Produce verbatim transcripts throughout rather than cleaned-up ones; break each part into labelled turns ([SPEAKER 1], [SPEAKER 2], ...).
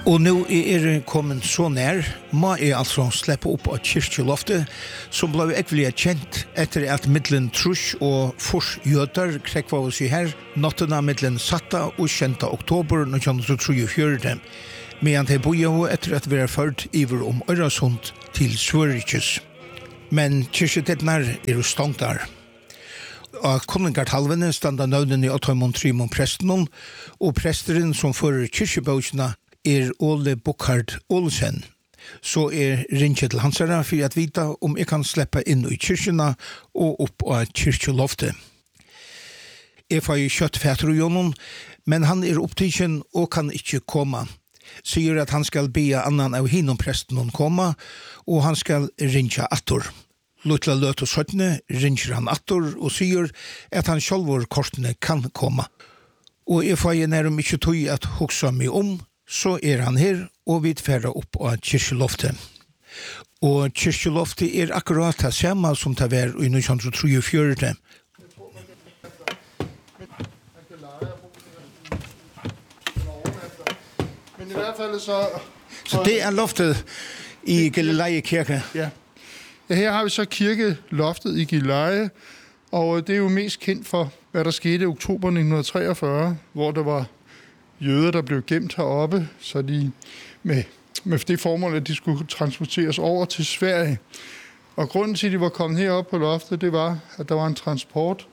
[SPEAKER 1] Og nu er kommet så nær, må jeg altså slippe opp av kyrkjeloftet, som ble egentlig kjent etter at middelen trus og fors jøder krekva oss i her, nattena middelen satta og kjenta oktober nitton trettiofyra, medan de boja ho etter at vi er ført iver om Øresund til Svørikkes. Men kyrkjetetnar er stongtar. Av konningartalvene standa nøvnene i Ottaimon Trimon Prestenon, og presteren som fører kyrkjebøkene er Ole Bukhard Olsen. Så er ringet til hansara for at vita om jeg kan slippe inn i kyrkjena og opp av kyrkjeloftet. Jeg får jo kjøtt fætter i honom, men han er opptidsen og kan ikke komme. Sier at han skal be annan av hinom presten komme, og han skal ringe attor. Lutla løt og søttene ringer han attor og sier at han sjálvor kortene kan komme. Og jeg får jo nær om ikke tog at hoksa meg om, så er han her, og vi tverra opp av kyrkjeloftet. Og kyrkjeloftet er akkurat det samme som det var i nitton trettiofyra.
[SPEAKER 2] Men i hvert fald så...
[SPEAKER 1] Så det er loftet i Gilleleje kirke?
[SPEAKER 2] Ja. Ja, her har vi så kirkeloftet i Gilleleje, og det er jo mest kendt for, hvad der skete i oktober nitten treogfyrre, hvor der var jøder, der blev gemt heroppe, så de med, med det formål, at de skulle transporteres over til Sverige. Og grunden til, at de var kommet herop på loftet, det var, at der var en transport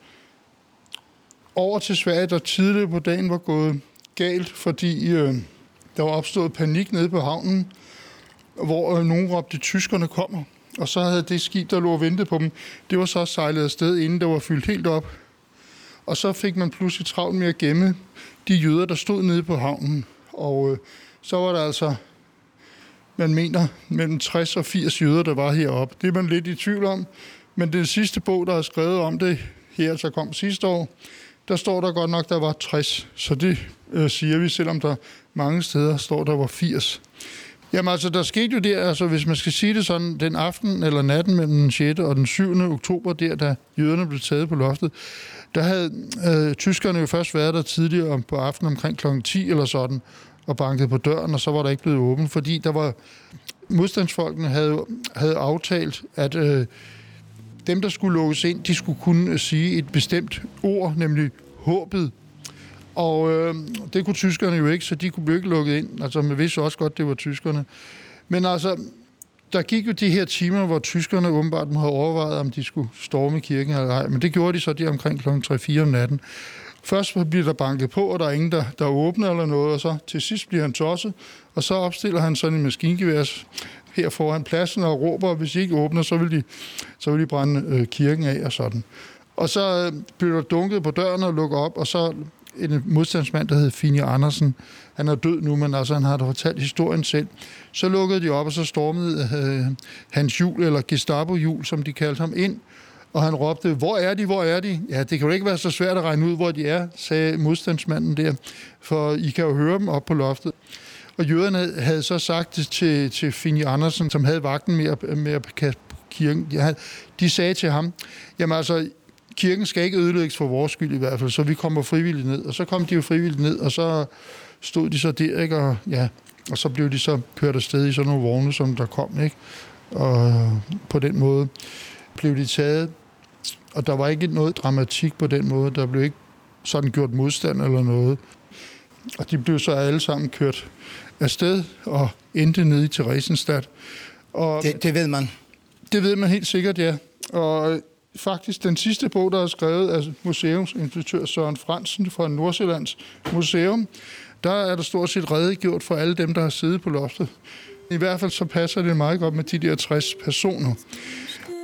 [SPEAKER 2] over til Sverige, der tidligere på dagen var gået galt, fordi øh, der var opstået panik nede på havnen, hvor øh, nogen råbte, tyskerne kommer. Og så havde det skib, der lå og ventede på dem, det var så sejlet afsted, inden det var fyldt helt op. Og så fik man pludselig travlt med at gemme de jøder, der stod nede på havnen. Og øh, så var der altså, man mener, mellem tres og firs jøder, der var heroppe. Det er man lidt i tvivl om. Men det sidste bog, der er skrevet om det, her så kom sidste år, der står der godt nok, der var tres. Så det øh, siger vi, selvom der mange steder står, der var firs. Jamen altså, der skete jo der, altså hvis man skal sige det sådan, den aften eller natten mellem den sjette og den syvende oktober, der da jøderne blev taget på loftet, der havde øh, tyskerne jo først været der tidligere om, på aftenen omkring klokken ti eller sådan, og banket på døren, og så var der ikke blevet åbent, fordi der var, modstandsfolkene havde, havde aftalt, at øh, dem, der skulle lukkes ind, de skulle kunne sige et bestemt ord, nemlig håbet. Og øh, det kunne tyskerne jo ikke, så de kunne blive ikke lukket ind. Altså, man vidste også godt, det var tyskerne. Men altså, der gik jo de her timer, hvor tyskerne åbenbart havde overvejet, om de skulle storme kirken eller ej. Men det gjorde de så der omkring klokken tre fire om natten. Først bliver der banket på, og der er ingen, der, der åbner eller noget, og så til sidst bliver han tosset, og så opstiller han sådan en maskingevær her foran pladsen og råber, og hvis I ikke åbner, så vil de, så vil de brænde øh, kirken af og sådan. Og så øh, bliver der dunket på døren og lukker op, og så en modstandsmand, der hed Fini Andersen. Han er død nu, men altså, han har da fortalt historien selv. Så lukkede de op, og så stormede øh, Hans Jul, eller Gestapo Jul, som de kaldte ham, ind. Og han råbte, hvor er de, hvor er de? Ja, det kan jo ikke være så svært at regne ud, hvor de er, sagde modstandsmanden der. For I kan jo høre dem op på loftet. Og jøderne havde så sagt det til, til Fini Andersen, som havde vagten med at, med at kaste på kirken. De, havde, de sagde til ham, jamen altså, kirken skal ikke ødelægges for vores skyld i hvert fald, så vi kommer frivilligt ned. Og så kom de jo frivilligt ned, og så stod de så der, ikke? Og, ja, og så blev de så kørt afsted i sådan nogle vogne, som der kom, ikke? Og på den måde blev de taget, og der var ikke noget dramatik på den måde. Der blev ikke sådan gjort modstand eller noget. Og de blev så alle sammen kørt afsted og endte nede i Theresienstadt. Og
[SPEAKER 1] det, det ved man.
[SPEAKER 2] Det ved man helt sikkert, ja. Og faktisk den sidste bog, der er skrevet af museumsinspektør Søren Fransen fra Nordsjællands Museum, der er der stort set redegjort for alle dem, der har siddet på loftet. I hvert fald så passer det meget godt med de der tres personer.